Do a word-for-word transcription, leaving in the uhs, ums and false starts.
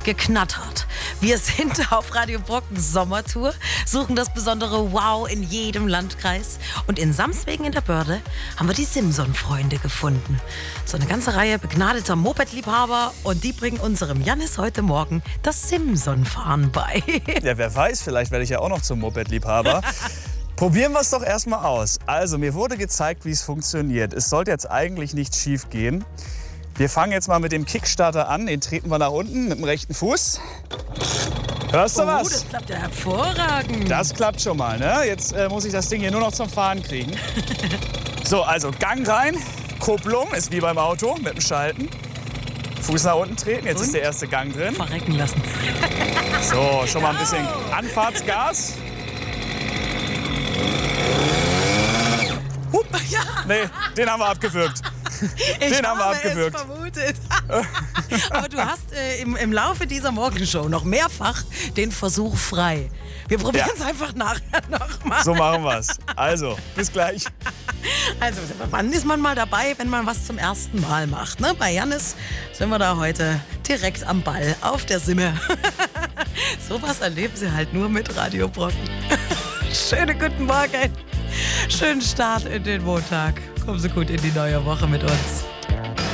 geknattert. Wir sind auf Radio Brocken Sommertour, suchen das besondere Wow in jedem Landkreis. Und in Samswegen in der Börde haben wir die Simson-Freunde gefunden. So eine ganze Reihe begnadeter Moped-Liebhaber und die bringen unserem Jannis heute Morgen das Simson-Fahren bei. Ja, wer weiß, vielleicht werde ich ja auch noch zum Moped-Liebhaber. Probieren wir es doch erstmal aus. Also, mir wurde gezeigt, wie es funktioniert. Es sollte jetzt eigentlich nicht schief gehen. Wir fangen jetzt mal mit dem Kickstarter an. Den treten wir nach unten mit dem rechten Fuß. Hörst du oh, was? Das klappt ja hervorragend. Das klappt schon mal, ne? Jetzt äh, muss ich das Ding hier nur noch zum Fahren kriegen. So, also Gang rein. Kupplung ist wie beim Auto mit dem Schalten. Fuß nach unten treten. Jetzt Und? ist der erste Gang drin. Verrecken lassen. So, schon mal ein bisschen Anfahrtsgas. Hup. Ja. Nee, den haben wir abgewürgt. Ich Den haben wir habe abgewürgt. es vermutet. Aber du hast äh, im, im Laufe dieser Morgenshow noch mehrfach den Versuch frei. Wir probieren es Ja. einfach nachher nochmal. So machen wir es. Also, bis gleich. Also, wann ist man mal dabei, wenn man was zum ersten Mal macht? Ne? Bei Jannis sind wir da heute direkt am Ball, auf der Simme. Sowas erleben Sie halt nur mit Radio Brocken. Schönen guten Morgen. Schönen Start in den Montag. Kommen Sie gut in die neue Woche mit uns.